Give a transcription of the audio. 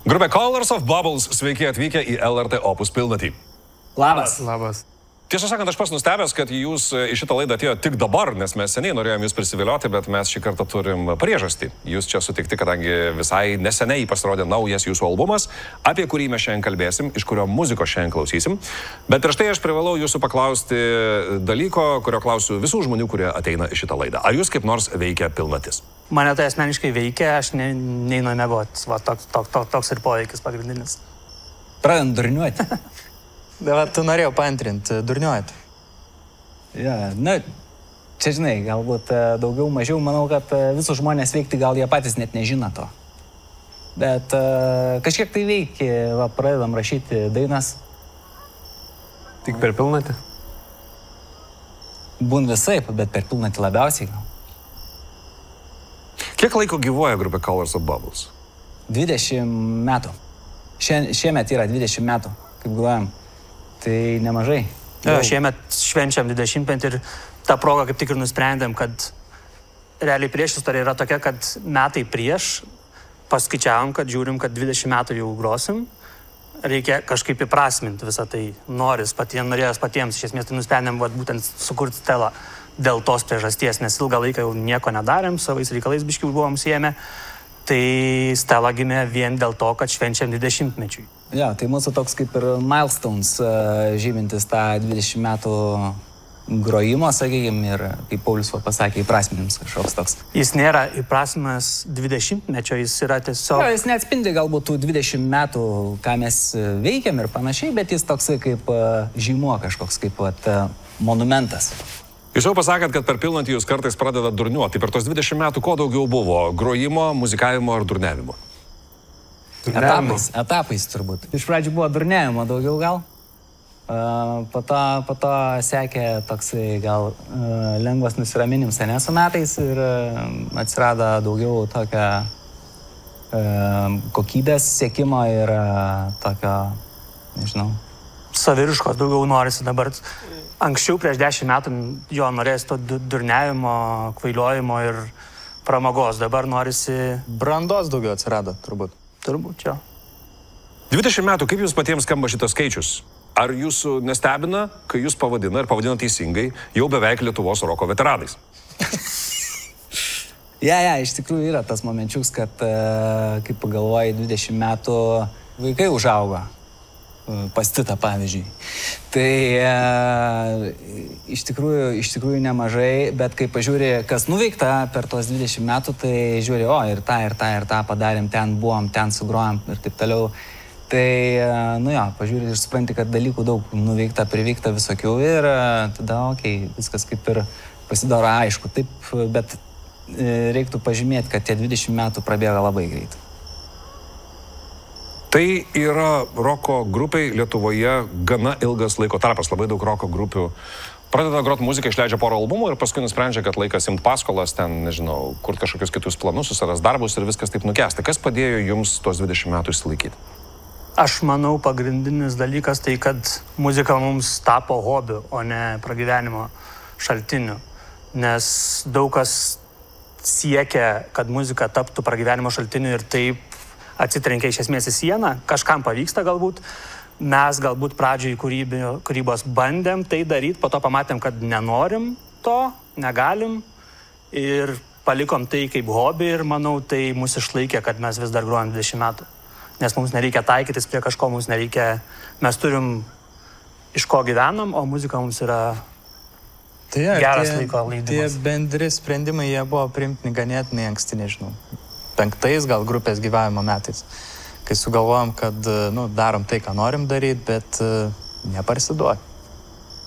Grupė Colors of Bubbles, sveiki atvykę į LRT Opus pilnatį. Labas. Labas. Tiesą sakant, aš pats nustebęs, kad jūs į šitą laidą atėjo tik dabar, nes mes seniai norėjom jūs prisivilioti, bet mes šį kartą turim priežastį. Jūs čia sutikti, kadangi visai neseniai pasirodė naujas jūsų albumas, apie kurį mes šiandien kalbėsim, iš kurio muzikos šiandien klausysim. Bet prieš tai aš privalau jūsų paklausti dalyko, kurio klausiu visų žmonių, kurie ateina į šitą laidą. Ar jūs kaip nors veikia pilnatis? Mane tai asmeniškai veikia, aš neinu miegot. Va, toks ir poveikis pagrindinis. Pradedam durniuoti. Va, tu norėjau paantrinti, durniuoti. Ja, na, čia žinai, galbūt daugiau mažiau, manau, kad visus žmonės veikti gal jie patys net nežino to. Bet kažkiek tai veikia, va, pradedam rašyti dainas. Tik per pilnatį? Būn visaip, bet per pilnatį labiausiai gal. Kiek laiko gyvuoja grupė Colors of Bubbles? 20 metų. Šiemet yra 20 metų, kaip grojam. Tai nemažai. Šiemet švenčiam 20-metį ir tą progą kaip tik ir nusprendėm, kad realiai priešistorija yra tokia, kad metai prieš paskaičiavom, kad žiūrim, kad 20 metų jau grosim. Reikia kažkaip įprasminti visą tai. Norėjos patiems, iš esmės tai nusprendėm būtent sukurti stelą dėl tos priežasties, nes ilgą laiką jau nieko nedarėm, savais reikalais biškių buvom siejame. Tai stela gimė vien dėl to, kad švenčiam 20-mečiui. Ja, tai mūsų toks kaip ir milestones žymintis tą 20 metų grojimo, sakykime, ir kaip Paulius pasakė, įprasminims kažkoks toks. Jis nėra įprasminas 20-mečio, jis yra tiesiog... Ja, jis neatspindi galbūt tų 20 metų, ką mes veikiam ir panašiai, bet jis toksai kaip žymuo kažkoks, kaip monumentas. Jūs jau pasakėt, kad per pilnatį jūs kartais pradedat durniuoti. Tai per tos 20 metų ko daugiau buvo? Grojimo, muzikavimo ar durniavimo? Etapais turbūt. Iš pradžių buvo durniavimo daugiau gal. Po to sekė toksai gal lengvas nusiraminims senesų metais ir atsirado daugiau tokio kokybės siekimo ir tokio, nežinau. Saviriškos daugiau norisi dabar. Anksčiau prieš 10 metų jo norės to durniavimo, kvailiojimo ir pramogos. Dabar norisi... Brandos daugiau atsirado, turbūt. Turbūt, jo. 20 metų, kaip jūs patiems skamba šitas skaičius? Ar jūsų nestebina, kai jūs pavadina ir pavadina teisingai, jau beveik Lietuvos roko veteranais? Ja, iš tikrųjų yra tas momenčiuks, kad, kaip pagalvoji, 20 metų vaikai užaugo. Pastita, pavyzdžiui. Tai iš tikrųjų nemažai, bet kai pažiūri, kas nuveikta per tos 20 metų, tai žiūri, ir tą padarėm, ten buvom, ten sugrojom ir taip toliau. Tai, pažiūri ir supranti, kad dalykų daug nuveikta, priveikta visokių ir tada, viskas kaip ir pasidaro aišku. Taip, bet reiktų pažymėti, kad tie 20 metų prabėga labai greit. Tai yra roko grupiai Lietuvoje gana ilgas laiko tarpas, labai daug roko grupių. Pradeda groti muziką, išleidžia porą albumų ir paskui nusprendžia, kad laikas imt paskolas, ten, nežinau, kurti kažkokius kitus planus, susiras darbus ir viskas taip nukęsta. Kas padėjo jums tos 20 metų išsilaikyti? Aš manau, pagrindinis dalykas tai, kad muzika mums tapo hobiu, o ne pragyvenimo šaltiniu. Nes daug kas siekia, kad muzika taptų pragyvenimo šaltiniu ir taip atsitrenkia iš esmės į sieną, kažkam pavyksta galbūt. Mes galbūt pradžioj kūrybos bandėm tai daryti, po to pamatėm, kad nenorim to, negalim ir palikom tai kaip hobį ir manau, tai mus išlaikė, kad mes vis dar grojam 20 metų. Nes mums nereikia taikytis prie kažko, mes turim iš ko gyvenam, o muzika mums yra geras laiko leidimas. Tie bendri sprendimai, jie buvo priimtini ganėtinai anksti, nežinau. 5 gal grupės gyvavimo metais, kai sugalvojom, kad darom tai, ką norim daryti, bet neparsiduoti.